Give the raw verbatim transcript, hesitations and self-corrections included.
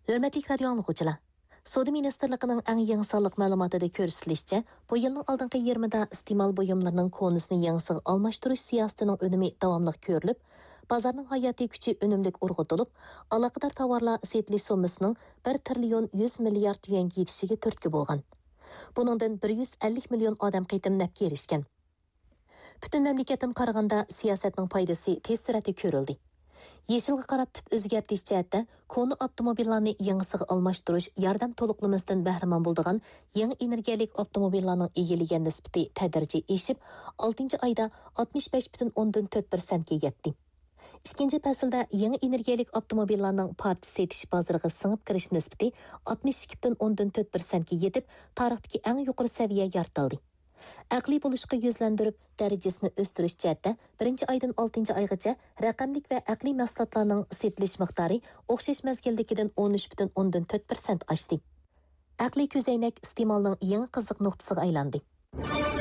Hürmetli radio anlıqçılar. Savdo Ministerligining eng yangi sonliq ma'lumotida ko'rsatilishicha, bu yilning oldingi yigirmida iste'mol buyumlarining konusini yangisiga almashtirish siyosatining unumi davomli ko'rilib, bozorning hayotiy kuchi unumlik urg'utilib, aloqador tovarlar setilish summasining bir trillion yuz milliard yuanga yetishiga turtki bo'lgan. Buningdan bir yuz ellik million odam qitim nafga erishgan. Butun mamlakatdan qaraganda siyosatning foydasi tez sur'atda ko'rildi. Yeşilga qarab tip o'zgartish jihatda konu avtomobillarni yangisiga almashtirish yordam to'liqlamasdan bahramon bo'ladigan yangi energiyalik avtomobillarning egillagan nisbati tadrijiy eshib, oltinchi oyda oltmish besh butun o'ndan to'rt prosentga yetdi. Ikkinchi faslda yangi energiyalik avtomobillarning partiya setish bozoriga singib kirish nisbati oltmish ikki butun o'ndan to'rt prosentga yetib, tarixdagi eng yuqori saviya yoritildi. Aqliy bo'lishga yuzlandirib, darajasini o'stirish jihatda birinchi oydan oltinchi oygacha raqamlik va aqliy mahsulotlarning setilish miqdori o'xshash mazgildagidan o'n uch butun o'ndan to'rt prosent oshdi. Aqliy ko'zoynak iste'molning yangi qiziq nuqtasiga aylandi.